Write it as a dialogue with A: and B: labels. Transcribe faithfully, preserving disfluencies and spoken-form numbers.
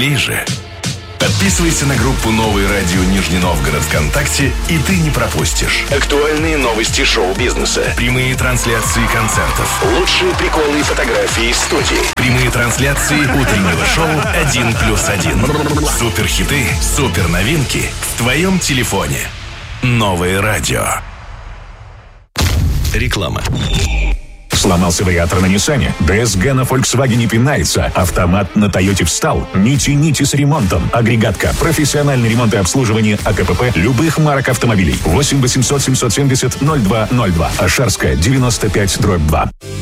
A: ближе. Подписывайся на группу «Новое радио Нижний Новгород» ВКонтакте, и ты не пропустишь актуальные новости шоу-бизнеса, прямые трансляции концертов, лучшие приколы и фотографии из студии, прямые трансляции утреннего шоу «один плюс один». Суперхиты, суперновинки в твоем телефоне. Новое радио. Реклама.
B: Сломался вариатор на Ниссане? ДСГ на Volkswagen пинается. Автомат на Тойоте встал? Не тяните с ремонтом. Агрегатка. Профессиональный ремонт и обслуживание АКПП любых марок автомобилей. восемь восемьсот семьсот семьдесят ноль два ноль два. Ашарская, девяносто пять дробь два.